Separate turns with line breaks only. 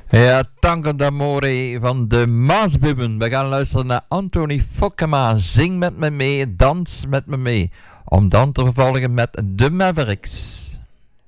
Ja, Tango d'Amore van de Maasbubben. We gaan luisteren naar Anthony Fokkema. Zing met me mee, dans met me mee. Om dan te vervolgen met de Mavericks.